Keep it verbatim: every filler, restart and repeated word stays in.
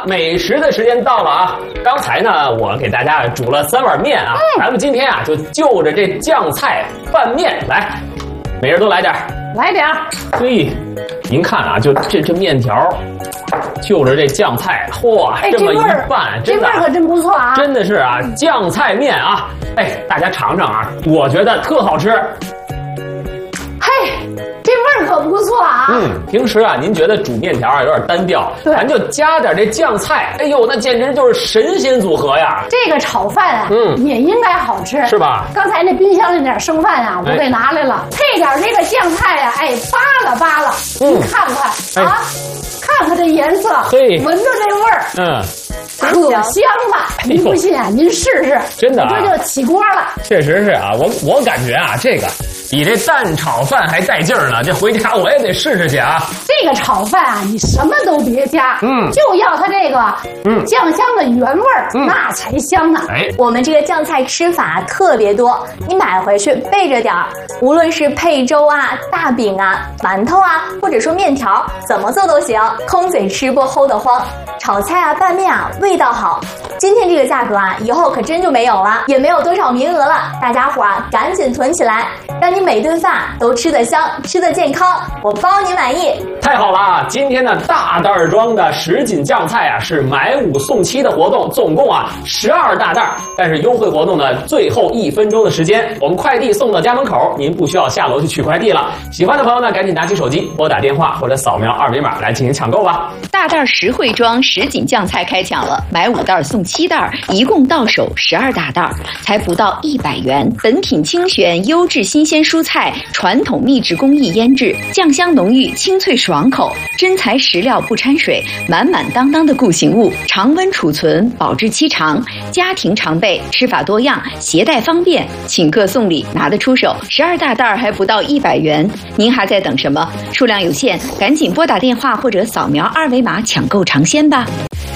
美食的时间到了啊！刚才呢，我给大家煮了三碗面啊，嗯、咱们今天啊就就着这酱菜拌面来，每人都来点儿， 来点儿。 嘿，您看啊，就这这面条，就着这酱菜，嚯， 哎、 这么一拌， 这味儿可真不错啊！ 真的是啊，酱菜面啊，哎，大家尝尝啊，我觉得特好吃。 嘿。这味儿可不错啊！ 嗯，平时啊，您觉得煮面条啊有点单调，咱就加点这酱菜，哎呦，那简直就是神仙组合呀！ 这个炒饭啊， 嗯， 也应该好吃， 是吧？ 刚才那冰箱里那点剩饭啊，我给拿来了，哎、配点这个酱菜啊，哎，扒拉扒拉，嗯、您看看、哎、啊，看看这颜色， 嘿， 闻着这味儿， 嗯。 可香了！您不信啊？您试试， 真的啊， 这就起锅了。 确实是啊，我我感觉啊，这个比这蛋炒饭还带劲儿呢。这回家我也得试试去啊。 这个炒饭啊，你什么都别加，嗯，就要它这个嗯酱香的原味儿，嗯、那才香呢。 哎，我们这个酱菜吃法特别多，你买回去备着点儿，无论是配粥啊、大饼啊、馒头啊，或者说面条，怎么做都行，空嘴吃不齁得慌。炒菜啊、拌面啊，味道好。今天这个价格啊，以后可真就没有了，也没有多少名额了。大家伙啊，赶紧囤起来，让你每顿饭都吃得香、吃得健康，我包你满意。 太好了啊！今天的大袋装的什锦酱菜啊，是买五送七的活动，总共啊十二大袋。但是优惠活动呢，最后一分钟的时间，我们快递送到家门口，您不需要下楼去取快递了。喜欢的朋友呢，赶紧拿起手机拨打电话或者扫描二维码来进行抢购吧。 大袋实惠装什锦酱菜开抢了，买五袋送七袋，一共到手十二大袋，才不到一百元。本品精选优质新鲜蔬菜，传统秘制工艺腌制，酱香浓郁，清脆爽口，真材实料不掺水，满满当当的固形物，常温储存，保质期长，家庭常备，吃法多样，携带方便，请客送礼拿得出手。十二大袋还不到一百元，您还在等什么？数量有限，赶紧拨打电话或者扫描二维码抢购尝鲜吧。